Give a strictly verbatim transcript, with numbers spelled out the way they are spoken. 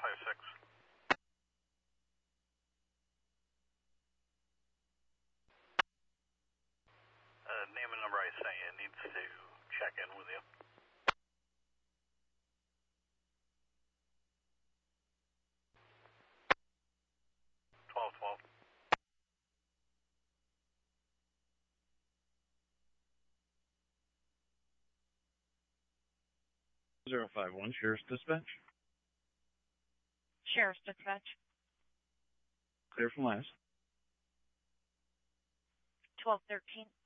five six. Uh, name and number I sent you needs to check in with you. twelve twelve. zero five one, Sheriff's Dispatch. Sheriff's Dispatch. Clear from last. twelve thirteen.